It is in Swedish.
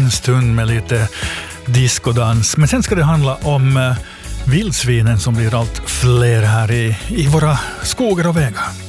en stund med lite diskodans. Men sen ska det handla om vildsvinen som blir allt fler här i våra skogar och vägar.